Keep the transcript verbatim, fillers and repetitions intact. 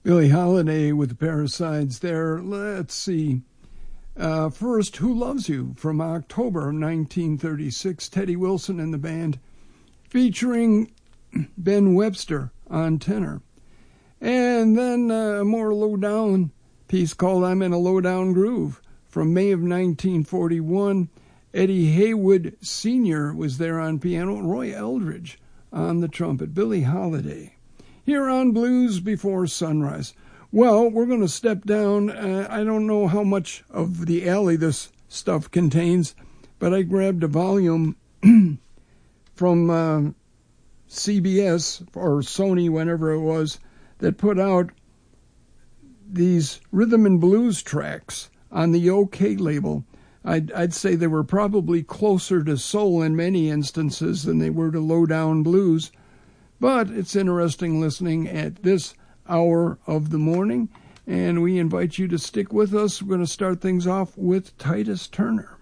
Billie Holiday with the Parasites there. Let's see. Uh, first, Who Loves You from October nineteen thirty-six. Teddy Wilson and the band, featuring Ben Webster on tenor. And then uh, a more low-down piece called I'm in a Low-Down Groove from May of nineteen forty-one. Eddie Haywood Senior was there on piano, Roy Eldridge on the trumpet. Billie Holiday here on Blues Before Sunrise. Well, we're going to step down. Uh, I don't know how much of the alley this stuff contains, but I grabbed a volume from uh, C B S or Sony, whenever it was, that put out these rhythm and blues tracks on the OK label. I'd, I'd say they were probably closer to soul in many instances than they were to low-down blues. But it's interesting listening at this hour of the morning, and we invite you to stick with us. We're going to start things off with Titus Turner.